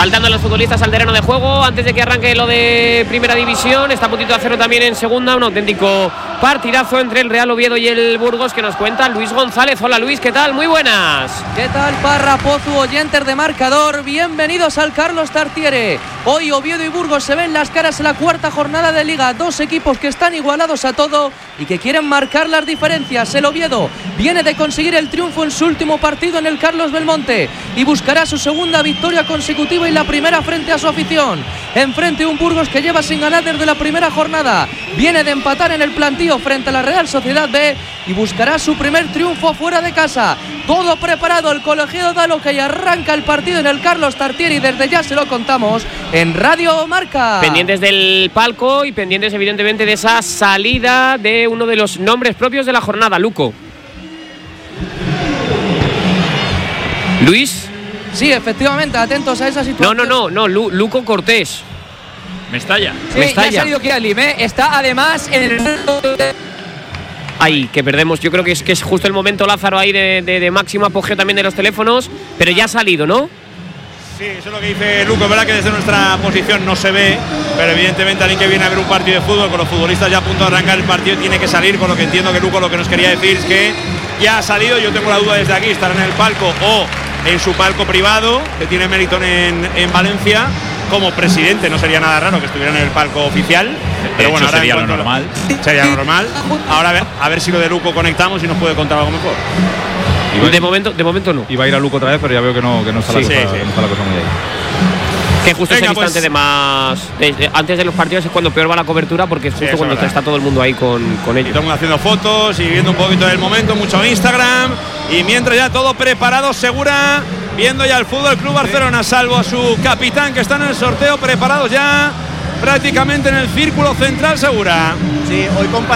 Saltando los futbolistas al terreno de juego antes de que arranque lo de primera división. Está a puntito de hacerlo también en segunda. Un auténtico partidazo entre el Real Oviedo y el Burgos, que nos cuenta Luis González. Hola Luis, ¿qué tal? Muy buenas. ¿Qué tal, Parra, Pozu, oyentes de Marcador? Bienvenidos al Carlos Tartiere. Hoy Oviedo y Burgos se ven las caras en la cuarta jornada de Liga. Dos equipos que están igualados a todo y que quieren marcar las diferencias. El Oviedo viene de conseguir el triunfo en su último partido en el Carlos Belmonte y buscará su segunda victoria consecutiva y la primera frente a su afición. Enfrente un Burgos que lleva sin ganar desde la primera jornada. Viene de empatar en el plantío frente a la Real Sociedad B y buscará su primer triunfo fuera de casa. Todo preparado, el colegiado da lo que arranca el partido en el Carlos Tartiere y desde ya se lo contamos en Radio Marca. Pendientes del palco y pendientes evidentemente de esa salida de uno de los nombres propios de la jornada, Luco. Luis. Sí, efectivamente, atentos a esa situación. No, Luco Cortés. Mestalla. Sí, Mestalla. ya ha salido Kialim, está además en el... Ahí, que perdemos. Yo creo que es justo el momento, Lázaro, ahí de máximo apogeo también de los teléfonos, pero ya ha salido, ¿no? Sí, eso es lo que dice Luco. Es verdad que desde nuestra posición no se ve, pero evidentemente alguien que viene a ver un partido de fútbol con los futbolistas ya a punto de arrancar el partido tiene que salir, con lo que entiendo que Luco lo que nos quería decir es que ya ha salido. Yo tengo la duda desde aquí, estará en el palco o en su palco privado, que tiene mérito en Valencia. Como presidente no sería nada raro que estuviera en el palco oficial, pero bueno, ahora sería lo normal. Sería lo normal. Ahora a ver si lo de Luco conectamos y nos puede contar algo mejor. De momento no. Iba a ir a Luco otra vez, pero ya veo que no está, la cosa muy ahí. Que justo Venga, ese instante pues, de más antes de los partidos es cuando peor va la cobertura, porque es justo cuando está todo el mundo ahí con Y todo ellos. el mundo haciendo fotos y viendo un poquito del momento, mucho Instagram. Y mientras ya todo preparado, Segura, viendo ya el Fútbol Club Barcelona, salvo a su capitán que está en el sorteo, preparados ya prácticamente en el círculo central, Segura. Sí, hoy